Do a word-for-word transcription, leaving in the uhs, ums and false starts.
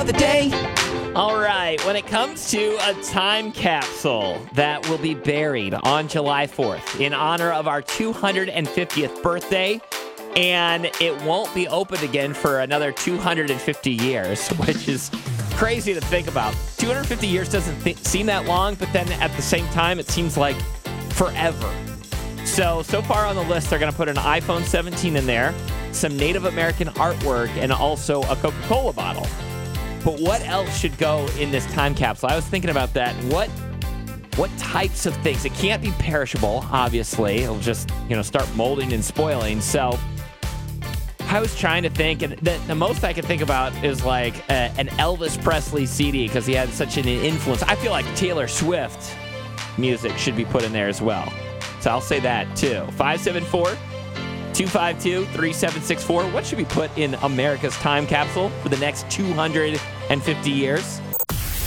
of the day. All right, when it comes to a time capsule that will be buried on July fourth in honor of our two hundred fiftieth birthday, and it won't be opened again for another two hundred fifty years, which is crazy to think about. two hundred fifty years doesn't th- seem that long, but then at the same time, it seems like forever. So, so far on the list, they're going to put an iPhone seventeen in there, some Native American artwork, and also a Coca-Cola bottle. But what else should go in this time capsule? I was thinking about that. What what types of things? It can't be perishable, obviously. It'll just, you know, start molding and spoiling. So I was trying to think, and the, the most I could think about is like a, an Elvis Presley C D because he had such an influence. I feel like Taylor Swift music should be put in there as well. So I'll say that too. five seven four, two five two, three seven six four. What should be put in America's time capsule for the next two hundred fifty years?